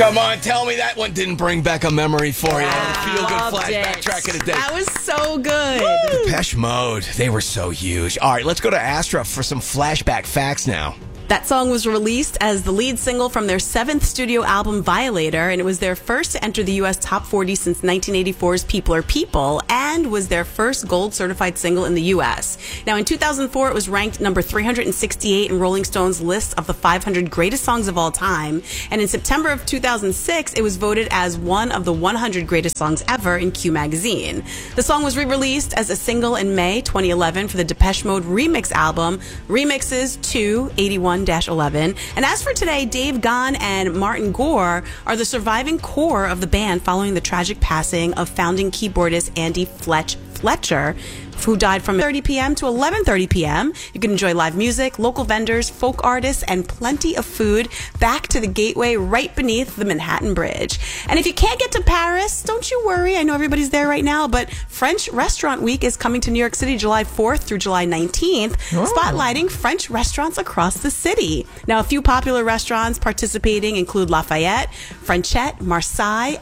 Come on, tell me that one didn't bring back a memory for you. Feel good flashback track of the day. That was so good. Depeche Mode, they were so huge. All right, let's go to Astra for some flashback facts now. That song was released as the lead single from their 7th studio album, Violator, and it was their first to enter the U.S. Top 40 since 1984's People Are People, and was their first gold certified single in the U.S. Now, in 2004, it was ranked number 368 in Rolling Stone's list of the 500 greatest songs of all time, and in September of 2006, it was voted as one of the 100 greatest songs ever in Q Magazine. The song was re-released as a single in May 2011 for the Depeche Mode remix album, Remixes 281-11. And as for today, Dave Gahan and Martin Gore are the surviving core of the band following the tragic passing of founding keyboardist Andy Fletcher, who died from 30 p.m. to 11:30 p.m. You can enjoy live music, local vendors, folk artists, and plenty of food back to the Gateway right beneath the Manhattan Bridge. And if you can't get to Paris, don't you worry. I know everybody's there right now, but French Restaurant Week is coming to New York City July 4th through July 19th, spotlighting French restaurants across the city. Now, a few popular restaurants participating include Lafayette, Frenchette, Marseille,